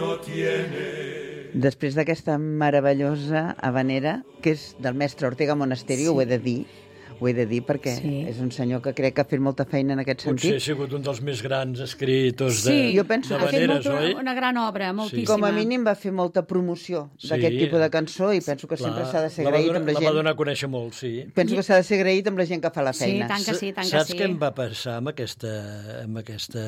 Després d'aquesta meravellosa habanera, que és del mestre Ortega Monasterio, ho he de dir perquè és un senyor que crec que ha fet molta feina en aquest sentit. Potser ha sigut un dels més grans escriptors jo penso d'habaneres, oi? Una gran obra, moltíssima. Com a mínim va fer molta promoció d'aquest tipus de cançó i penso que sempre s'ha de ser agraït amb la gent. La va donar a conèixer molt, sí. Penso que s'ha de ser agraït amb la gent que fa la feina. Sí, tant que sí, tant que sí. Saps què em va passar amb aquesta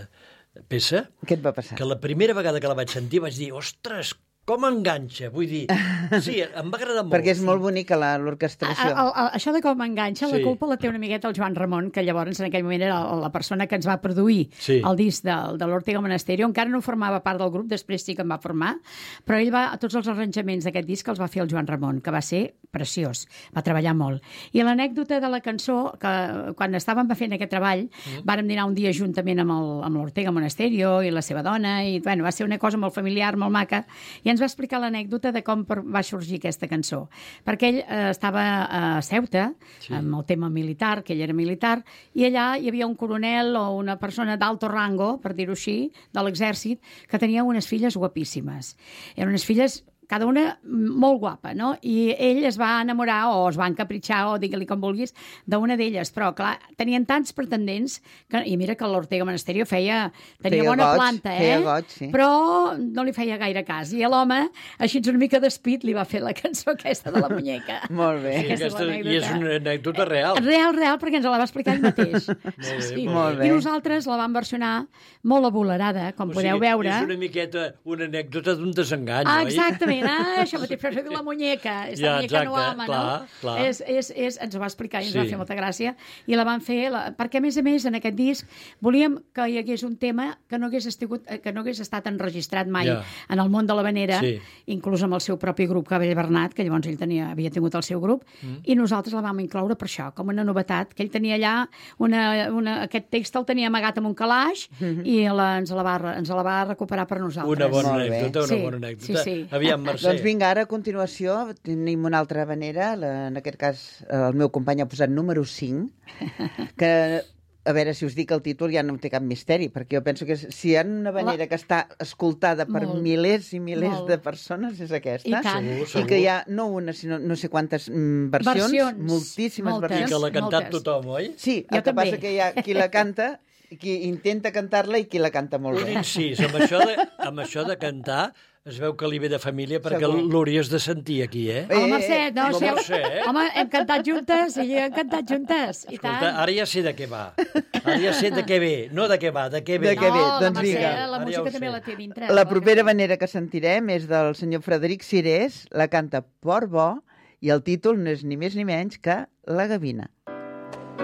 peça? Què et va passar? Que la primera vegada que la vaig sentir vaig dir, ostres, com enganxa? Vull dir, sí, em va agradar molt. Perquè és molt bonica l'orquestració. Això de com enganxa, la culpa la té una miqueta el Joan Ramon, que llavors en aquell moment era la persona que ens va produir el disc de l'Ortega Monasterio. Encara no formava part del grup, després sí que em va formar, però ell tots els arranjaments d'aquest disc els va fer el Joan Ramon, que va ser preciós, va treballar molt. I l'anècdota de la cançó, que quan estàvem fent aquest treball, vàrem dinar un dia juntament amb l'Ortega Monasterio i la seva dona, i bueno, va ser una cosa molt familiar, molt maca, i ens va explicar l'anècdota de com va sorgir aquesta cançó. Perquè ell estava a Ceuta, amb el tema militar, que ell era militar, i allà hi havia un coronel o una persona d'alto rango, per dir-ho així, de l'exèrcit, que tenia unes filles guapíssimes. Eren unes filles cada una molt guapa, no? I ell es va enamorar, o es va encapritxar, o digue-li com vulguis, d'una d'elles. Però, clar, tenien tants pretendents, i mira que l'Ortega Monasterio tenia bona planta, feia goig, sí. Però no li feia gaire cas. I l'home, així una mica despit, li va fer la cançó aquesta de la muñeca. Molt bé. I és una anècdota real. Real, perquè ens la va explicar ell mateix. Molt bé. I nosaltres la vam versionar molt abulerada, com podeu veure. És una miqueta una anècdota d'un desengany, oi? Exactament. Això mateix, però això diu la muñeca. És la muñeca no home, no? Ens ho va explicar i ens va fer molta gràcia. I la van fer, perquè a més, en aquest disc, volíem que hi hagués un tema que no hagués estat enregistrat mai en el món de l'habanera, inclús amb el seu propi grup, Cabell Bernat, que llavors ell havia tingut el seu grup, i nosaltres la vam incloure per això, com una novetat, que ell tenia allà, aquest text el tenia amagat en un calaix i ens la va recuperar per nosaltres. Una bona anècdota. Aviam, Mercè. Doncs vinga, ara a continuació tenim una altra habanera, en aquest cas el meu company ha posat número 5, que a veure si us dic el títol ja no té cap misteri, perquè jo penso que si hi ha una habanera que està escoltada per milers i milers de persones és aquesta, i que hi ha no una sinó no sé quantes versions, moltíssimes versions. I que l'ha cantat tothom, oi? Sí, el que passa que hi ha qui la canta, qui intenta cantar-la i qui la canta molt bé. Un incís, amb això de cantar es veu que li ve de família perquè l'hauries de sentir aquí, eh? Home, Mercè, no, home, hem cantat juntes i hem cantat juntes. Escolta, ara ja sé de què va. Ara ja sé de què ve. No de què va, de què ve. No, doncs vinga. La música també la té dintre. La propera habanera que sentirem és del senyor Frederic Cirés, la canta Port Bo, i el títol no és ni més ni menys que La Gavina.